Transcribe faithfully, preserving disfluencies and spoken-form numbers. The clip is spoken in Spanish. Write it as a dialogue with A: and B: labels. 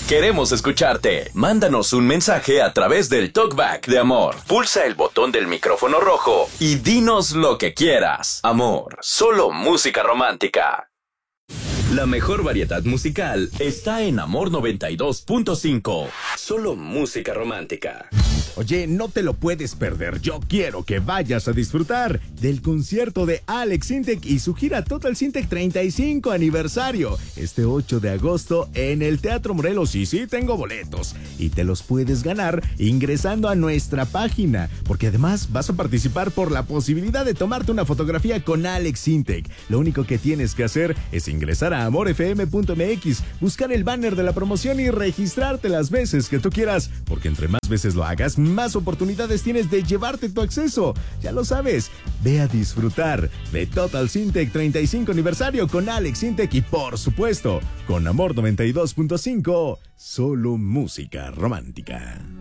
A: Queremos escucharte. Mándanos un mensaje a través del Talkback de Amor. Pulsa el botón del micrófono rojo y dinos lo que quieras. Amor, solo música romántica. La mejor variedad musical está en Amor noventa y dos punto cinco. Solo música romántica.
B: Oye, no te lo puedes perder. Yo quiero que vayas a disfrutar del concierto de Alex Sintek y su gira Total Sintek treinta y cinco aniversario. Este ocho de agosto en el Teatro Morelos. Y sí, tengo boletos. Y te los puedes ganar ingresando a nuestra página. Porque además vas a participar por la posibilidad de tomarte una fotografía con Alex Sintek. Lo único que tienes que hacer es ingresar a amor f m punto m x, buscar el banner de la promoción y registrarte las veces que tú quieras. Porque entre más veces lo hagas, más oportunidades tienes de llevarte tu acceso. Ya lo sabes, ve a disfrutar de Total Sintek treinta y cinco aniversario con Alex Sintek y por supuesto, con Amor noventa y dos punto cinco, solo música romántica.